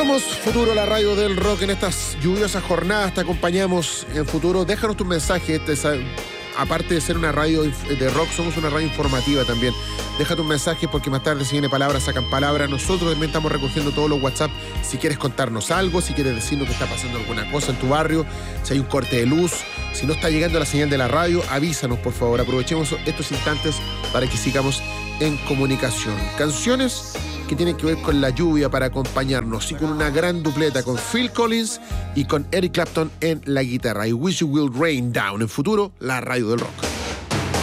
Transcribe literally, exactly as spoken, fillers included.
Somos Futuro, la radio del rock. En estas lluviosas jornadas te acompañamos en Futuro. Déjanos tu mensaje. Este es, aparte de ser una radio de rock, somos una radio informativa también. Deja tus mensajes porque más tarde, si viene palabras, sacan palabras. Nosotros también estamos recogiendo todos los WhatsApp. Si quieres contarnos algo, si quieres decirnos que está pasando alguna cosa en tu barrio, si hay un corte de luz, si no está llegando la señal de la radio, avísanos, por favor. Aprovechemos estos instantes para que sigamos en comunicación. Canciones que tienen que ver con la lluvia para acompañarnos y con una gran dupleta con Phil Collins y con Eric Clapton en la guitarra. I Wish You Will Rain Down. En Futuro, la radio del rock.